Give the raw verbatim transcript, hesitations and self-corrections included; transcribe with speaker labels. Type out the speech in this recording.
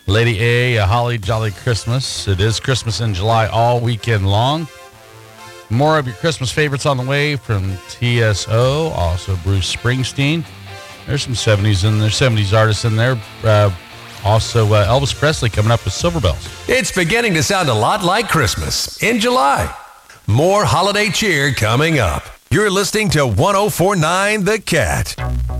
Speaker 1: Lady A, a holly jolly Christmas. It is Christmas in July all weekend long. More of your Christmas favorites on the way from T S O, also Bruce Springsteen. There's some seventies in there, seventies artists in there. Uh, also uh, Elvis Presley coming up with Silver Bells.
Speaker 2: It's beginning to sound a lot like Christmas in July. More holiday cheer coming up. You're listening to one oh four point nine The Cat.